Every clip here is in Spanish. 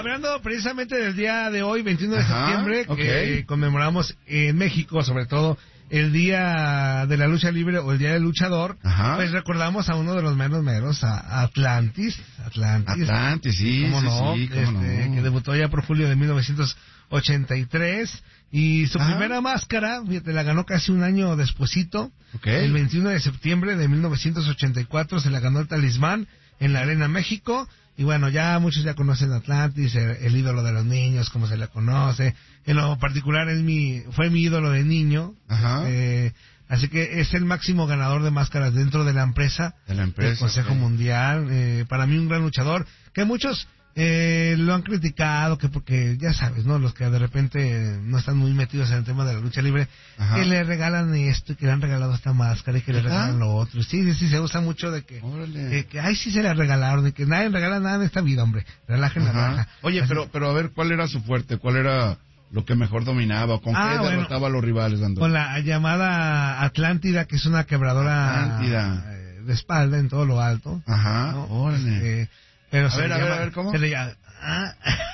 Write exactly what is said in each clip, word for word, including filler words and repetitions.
hablando precisamente del día de hoy, veintiuno de Ajá, septiembre, que okay. conmemoramos en México, sobre todo, el Día de la Lucha Libre o el Día del Luchador, Ajá. pues recordamos a uno de los menos meros, a Atlantis. Atlantis, Atlantis, sí, ¿cómo sí, no? sí, cómo este, no. Que debutó ya por julio de mil novecientos ochenta y tres. Y su Ajá. primera máscara, fíjate, la ganó casi un año despuesito. Okay. El veintiuno de septiembre de mil novecientos ochenta y cuatro se la ganó el Talismán en la Arena México. Y bueno, ya muchos ya conocen Atlantis, el, el ídolo de los niños, como se le conoce. En lo particular es mi, fue mi ídolo de niño. Ajá. Eh, así que es el máximo ganador de máscaras dentro de la empresa, de la empresa, del Consejo okay. Mundial. Eh, para mí un gran luchador, que muchos eh, lo han criticado, que porque ya sabes, ¿no? Los que de repente no están muy metidos en el tema de la lucha libre, Ajá. que le regalan esto y que le han regalado esta máscara y que le ¿Verdad? regalan lo otro. Sí, sí, sí, se usa mucho de que, Órale. eh, que ay, sí se la regalaron, de que nadie regala nada en esta vida, hombre. Relajen la Ajá. raja. Oye, Así- pero, pero a ver, ¿cuál era su fuerte? ¿Cuál era lo que mejor dominaba? ¿Con Ah, qué bueno. derrotaba a los rivales, Dando? Con la llamada Atlántida, que es una quebradora Atlántida. eh, de espalda en todo lo alto. Ajá, ¿no? órale. Este, pero A se ver, le a ver, llama- a ver, ¿cómo? se le llama- ah.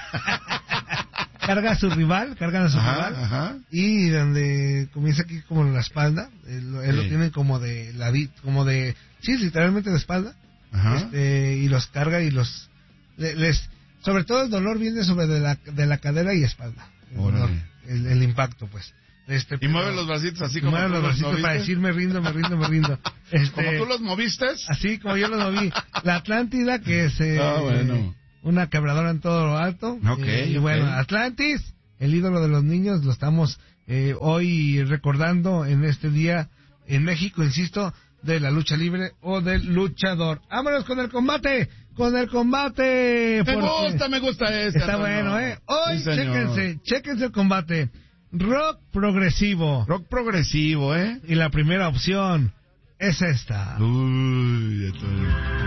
Carga a su rival, cargan a su Ajá, rival. ajá. Y donde comienza aquí como en la espalda, él, lo- él lo Sí. tienen como de ladito, como de, sí, literalmente de espalda. Ajá. Este, y los carga y los, le- les, sobre todo el dolor viene sobre de la, de la cadera y espalda. El, Órale. dolor, el, el impacto, pues. Este, Y pero- mueve los bracitos así y como mueve tú los los bracitos para moviste. decir me rindo, me rindo, me rindo. Este, ¿Como tú los moviste? Así como yo los moví. La Atlántida, que es eh, Ah, bueno. una quebradora en todo lo alto. Ok, Eh, y ok. bueno, Atlantis, el ídolo de los niños, lo estamos eh, hoy recordando en este día en México, insisto, de la lucha libre o del luchador. ¡Vámonos con el combate! ¡Con el combate! Me porque gusta, me gusta este. Está Antonio. bueno, ¿eh? Hoy, Sí, señor. chéquense, chéquense el combate. Rock progresivo. Rock progresivo, ¿eh? Y la primera opción es esta. Uy, Antonio.